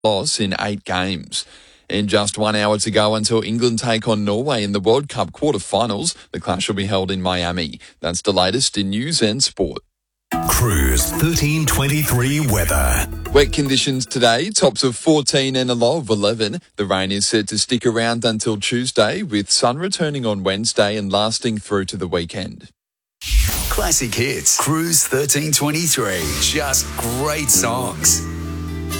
loss in 8 games. In just 1 hour to go until England take on Norway in the World Cup quarter-finals, the clash will be held in Miami. That's the latest in news and sport. Cruise 1323 weather. Wet conditions today, tops of 14 and a low of 11. The rain is set to stick around until Tuesday, with sun returning on Wednesday and lasting through to the weekend. Classic hits. Cruise 1323. Just great songs.